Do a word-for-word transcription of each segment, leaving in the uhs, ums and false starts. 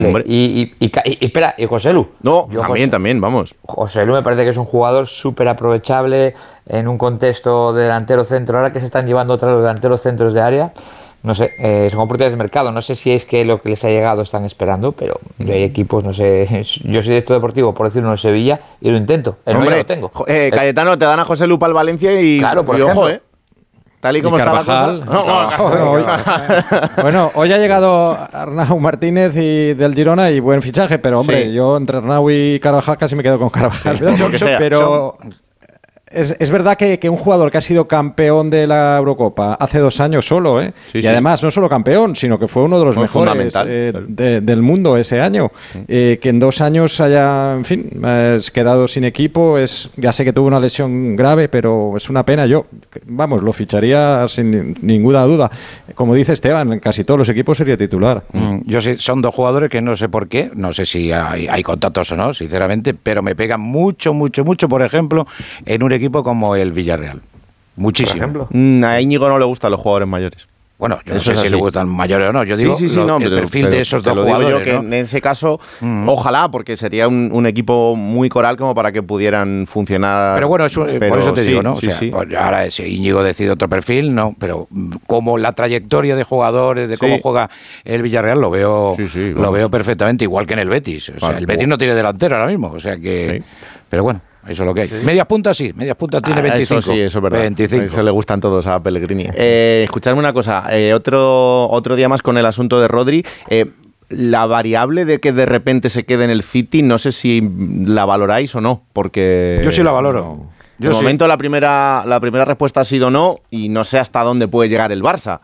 Hombre. Y, y, y, y espera, y José Lu. No, Yo, también, José, también, vamos. José Lu me parece que es un jugador súper aprovechable en un contexto de delantero centro. Ahora que se están llevando otra vez los delanteros centros de área, no sé, eh, son oportunidades de mercado. No sé si es que lo que les ha llegado están esperando, pero yo hay equipos, no sé. Yo soy director deportivo, por decirlo, en Sevilla y lo intento. El Hombre, no ya lo tengo. Eh, Cayetano, te dan a José Lu para el Valencia y, Claro, por y ejemplo. ojo, ¿eh? Tal y como Y está la cosa. Carvajal. No, no, Bueno, hoy, bueno, hoy ha llegado Arnau Martínez y del Girona y buen fichaje, pero hombre, Sí. yo entre Arnau y Carvajal casi me quedo con Carvajal. Sí, por lo que sea. Pero es, es verdad que, que un jugador que ha sido campeón de la Eurocopa hace dos años solo, ¿eh? Sí, y sí. además no solo campeón, sino que fue uno de los Fue mejores fundamental, eh, claro. de- del mundo ese año. Eh, que en dos años haya, en fin, eh, quedado sin equipo, es ya sé que tuvo una lesión grave, pero es una pena. Yo, vamos, lo ficharía sin ni- ninguna duda. Como dice Esteban, en casi todos los equipos sería titular. Mm, Yo sé, son dos jugadores que no sé por qué, no sé si hay, hay contactos o no, sinceramente, pero me pegan mucho, mucho, mucho, por ejemplo, en un equipo como el Villarreal. Muchísimo. Por ejemplo. Mm, A Íñigo no le gustan los jugadores mayores. Bueno, yo no Eso sé es si así. le gustan mayores o no. Yo digo sí, sí, sí, lo- no, el pero- perfil pero de esos te dos lo digo jugadores. yo que ¿no? en ese caso, Mm. ojalá, porque sería un, un equipo muy coral como para que pudieran funcionar. Pero bueno, eso, eh, Pero por eso te sí, digo, ¿no? sí, o sea, sí. pues ahora si Íñigo decide otro perfil, no, pero mm, como la trayectoria de jugadores, de cómo Sí. juega el Villarreal, lo veo, Sí, sí, lo vamos. veo perfectamente, igual que en el Betis. O sea, Vale. el Betis no tiene delantero ahora mismo, o sea que, Sí. pero bueno. Eso es lo que hay. Medias puntas sí, medias puntas tiene Ah, veinticinco. Eso sí, eso es verdad. veinticinco. Eso le gustan todos a Pellegrini. Eh, escuchadme una cosa, eh, otro, otro día más con el asunto de Rodri. Eh, la variable de que de repente se quede en el City, no sé si la valoráis o no, porque... Yo sí la valoro. No. Yo de sí. momento la primera, la primera respuesta ha sido no y no sé hasta dónde puede llegar el Barça.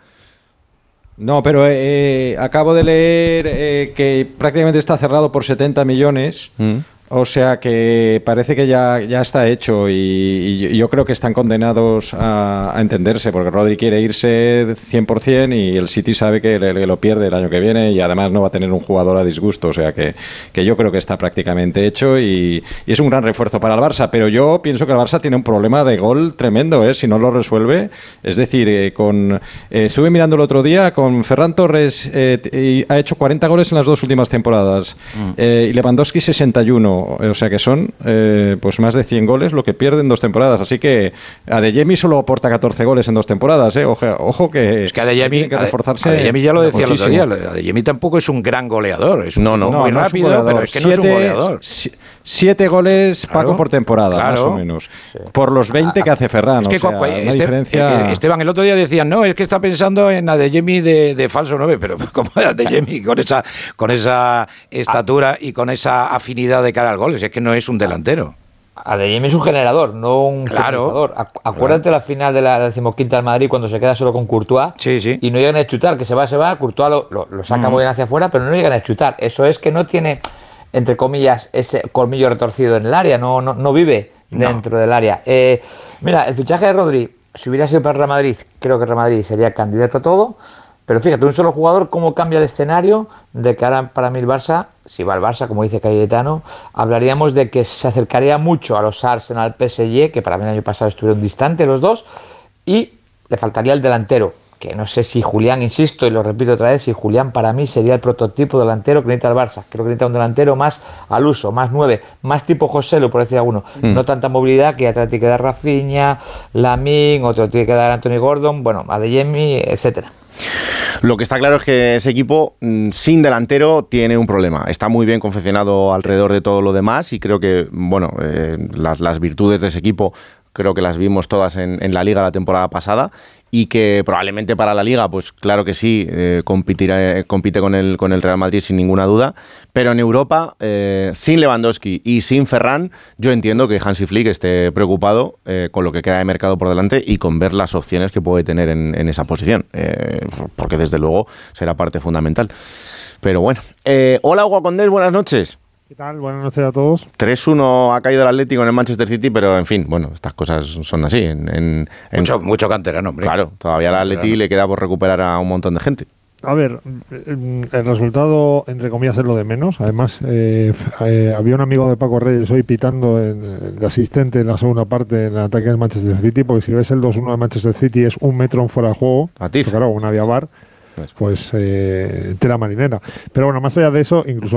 No, pero eh, acabo de leer eh, que prácticamente está cerrado por setenta millones. Mm. O sea que parece que ya, ya está hecho y, y yo creo que están condenados a, a entenderse, porque Rodri quiere irse cien por ciento y el City sabe que, le, que lo pierde el año que viene y además no va a tener un jugador a disgusto. O sea que, que yo creo que está prácticamente hecho y, y es un gran refuerzo para el Barça. Pero yo pienso que el Barça tiene un problema de gol tremendo, ¿eh? Si no lo resuelve. Es decir, eh, con eh, estuve mirando el otro día, con Ferran Torres eh, t- y ha hecho cuarenta goles en las dos últimas temporadas eh, y Lewandowski sesenta y uno. O sea que son eh, pues más de cien goles lo que pierde en dos temporadas. Así que Adeyemi solo aporta catorce goles en dos temporadas. ¿eh? Ojo, ojo que, Es que Adeyemi, tiene que reforzarse. Adeyemi ya lo decía el otro día, muchísimo. Adeyemi tampoco es un gran goleador, es un No, tipo no. muy no es un rápido, goleador. pero es que no es un Siete- goleador. si- Siete goles, Claro, Paco, por temporada, claro. más o menos. Por los veinte que hace Ferran. Es que o sea, cu- una este- diferencia... eh, Esteban, el otro día decían, no, es que está pensando en Adeyemi de, de falso nueve, pero como Adeyemi con esa, con esa estatura y con esa afinidad de cara al gol, es que no es un delantero. Adeyemi es un generador, no un Claro. finalizador. Acu- Acuérdate la final de la decimoquinta del Madrid cuando se queda solo con Courtois Sí, sí. y no llegan a chutar, que se va, se va, Courtois lo, lo, lo saca muy bien hacia afuera, pero no llegan a chutar. Eso es que no tiene, entre comillas, ese colmillo retorcido en el área, no, no, no vive dentro del área. Eh, mira, el fichaje de Rodri, si hubiera sido para el Real Madrid, creo que el Real Madrid sería candidato a todo. Pero fíjate, un solo jugador, cómo cambia el escenario de que ahora para mí el Barça, si va al Barça, como dice Cayetano, hablaríamos de que se acercaría mucho a los Arsenal, P S G, que para mí el año pasado estuvieron distantes los dos, y le faltaría el delantero, que no sé si Julián, insisto, y lo repito otra vez, si Julián para mí sería el prototipo delantero que necesita el Barça. Creo que necesita un delantero más al uso, más nueve, más tipo José Lu, por decir alguno. Mm. No tanta movilidad que ya te tiene que dar Rafinha, Lamine, otro tiene que dar Anthony Gordon, bueno, Adeyemi, etcétera. Lo que está claro es que ese equipo mmm, sin delantero tiene un problema. Está muy bien confeccionado alrededor de todo lo demás y creo que, bueno, eh, las, las virtudes de ese equipo creo que las vimos todas en, en la Liga la temporada pasada y que probablemente para la Liga, pues claro que sí, eh, competirá, compite con el, con el Real Madrid sin ninguna duda, pero en Europa, eh, sin Lewandowski y sin Ferran, yo entiendo que Hansi Flick esté preocupado eh, con lo que queda de mercado por delante y con ver las opciones que puede tener en, en esa posición, eh, porque desde luego será parte fundamental. Pero bueno, eh, hola Hugo Condés, buenas noches. ¿Qué tal? Buenas noches a todos. tres uno ha caído el Atlético en el Manchester City, pero en fin, bueno, estas cosas son así. En, en, en mucho, mucho canterano, hombre. Claro, todavía al Atleti le queda por recuperar a un montón de gente. A ver, el resultado, entre comillas, es lo de menos. Además, eh, eh, había un amigo de Paco Reyes hoy pitando en, de asistente en la segunda parte en el ataque del Manchester City, porque si ves el dos uno de Manchester City es un metro en fuera de juego. A ti. Claro, una vía bar. pues eh, tela marinera. Pero bueno, más allá de eso, incluso